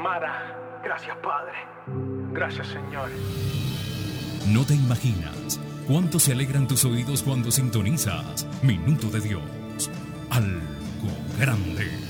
amara. Gracias, Padre. Gracias, Señor. No te imaginas cuánto se alegran tus oídos cuando sintonizas Minuto de Dios. Algo grande.